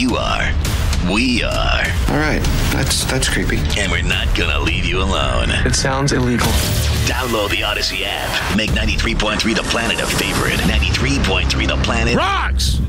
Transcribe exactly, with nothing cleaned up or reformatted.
you are, we are. All right, that's that's creepy. And we're not gonna leave you alone. It sounds illegal. Download the Odyssey app. Make ninety-three point three The Planet a favorite. ninety-three point three The Planet Rocks!